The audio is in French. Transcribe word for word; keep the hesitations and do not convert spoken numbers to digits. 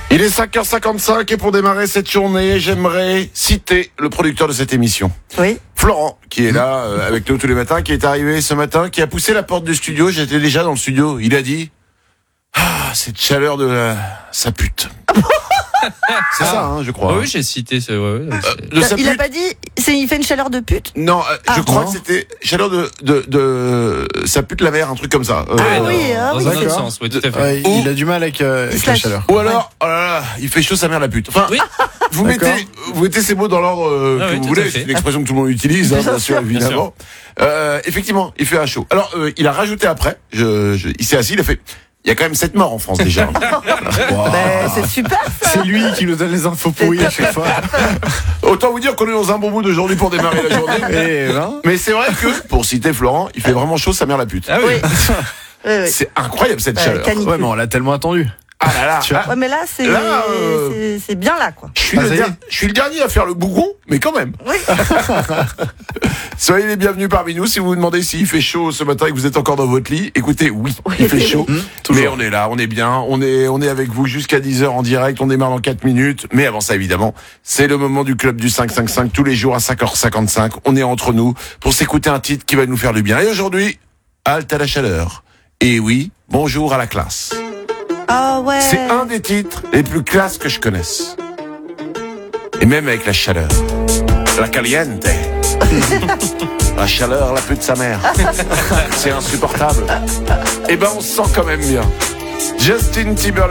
Il est cinq heures cinquante-cinq et pour démarrer cette journée, j'aimerais citer le producteur de cette émission. Oui. Florent, qui est là euh, avec nous tous les matins, qui est arrivé ce matin, qui a poussé la porte du studio. J'étais déjà dans le studio. Il a dit « Ah, cette chaleur de la... sa pute ». C'est ça, hein, je crois. Oh oui, j'ai cité ce. Ouais, ouais, Euh, de sa Il a pute. pas dit, c'est, il fait une chaleur de pute. Non, euh, je Ah, crois non. que c'était chaleur de, de, de sa pute la mer, un truc comme ça. Euh, Ah Ouais, oui, dans, ah dans oui, un autre d'accord. sens, oui, tout à fait. Ouais, il a du mal avec, euh, avec la Slash. chaleur. Ou alors, oh là là, il fait chaud sa mère la pute. Enfin, Oui. vous D'accord. mettez, vous mettez ces mots dans l'ordre euh, Ah que oui, vous tout voulez. à fait. C'est une expression que tout le monde utilise, hein, bien sûr, évidemment. Euh, effectivement, il fait un chaud. Alors, euh, il a rajouté après. Je, je, il s'est assis, il a fait. Il y a quand même sept morts en France déjà. Wow. Ben, c'est super ça. C'est lui qui nous donne les infos pourries à chaque fois. Autant vous dire qu'on est dans un bon mood aujourd'hui pour démarrer la journée. Et ben, Mais c'est vrai que, pour citer Florent, il fait vraiment chaud sa mère la pute. Ah oui. Oui. Oui, oui. C'est incroyable cette Ouais, chaleur. canicule. ouais, mais on l'a tellement attendu. Ah là là. Tu vois. ah, Ouais, mais là, c'est, Là, euh, c'est, c'est bien là, quoi. je, suis Ah, le ça y est. der- je suis le dernier à faire le bougon, mais quand même. Oui. Soyez les bienvenus parmi nous. Si vous vous demandez s'il fait chaud ce matin et que vous êtes encore dans votre lit, écoutez, oui, il fait chaud. Mmh, toujours. Mais on est là, on est bien, on est, on est avec vous jusqu'à dix heures en direct, on démarre dans quatre minutes. Mais avant ça, évidemment, c'est le moment du club du cinq cinq cinq tous les jours à cinq heures cinquante-cinq. On est entre nous pour s'écouter un titre qui va nous faire du bien. Et aujourd'hui, halte à la chaleur. Et oui, bonjour à la classe. Ah ouais. C'est un des titres les plus classes que je connaisse. Et même avec la chaleur. La caliente. La chaleur, la pute de sa mère. C'est insupportable. Eh ben, on se sent quand même bien. Justin Timberlake.